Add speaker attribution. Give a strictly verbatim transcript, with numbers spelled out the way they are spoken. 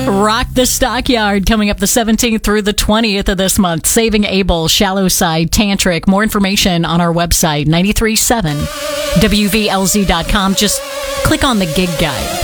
Speaker 1: Rock the Stockyard coming up the seventeenth through the twentieth of this month. Saving Abel, Shallow Side, Tantric. More information on our website, nine three seven W V L Z dot com. Just click on the gig guide.